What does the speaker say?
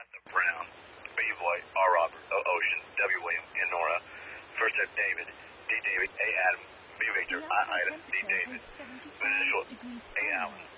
Brown, B. Voight, R. Robert, O. Ocean, W. William, N. Nora. First name David, D. David, A. Adam, B. Victor, I. Ida, D. David. Initial A. Allen.